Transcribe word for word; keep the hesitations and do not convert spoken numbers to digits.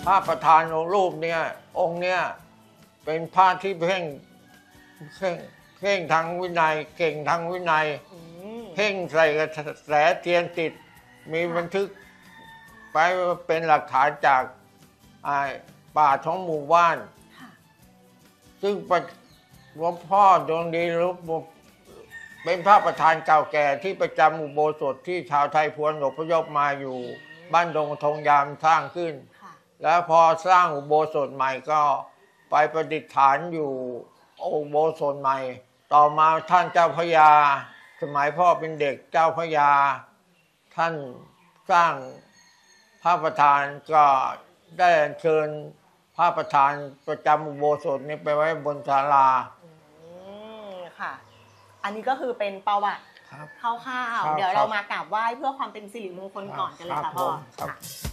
พระประธานองค์รูปเนี่ยองค์เนี่ยเป็นพระที่เพ่งเพ่งเพ่งทางวินัยเก่งทางวินัยเพ่งใส่กระแสเทียนติดมีบันทึกไปเป็นหลักฐานจากป่าท้องหมู่บ้านซึ่งหลวงพ่อดวงดีรูปเป็นพระประธานเก่าแก่ที่ประจำอุโบสถที่ชาวไทยพวนอพยพมาอยู่บ้านดงทงยามสร้างขึ้นแล้วพอสร้างอุโบสถใหม่ก็ไปประดิษฐานอยู่อุโบสถใหม่ต่อมาท่านเจ้าพระยาสมัยพ่อเป็นเด็กเจ้าพระยาท่านสร้างพระประธานก็ได้อัญเชิญพระประธานประจำอุโบสถนี้ไปไว้บนศาลาอืมค่ะอันนี้ก็คือเป็นประวัติคร่าวๆเดี๋ยวเรามากราบไหว้เพื่อความเป็นสิริมงคลก่อนกันเลยค่ะพ่อ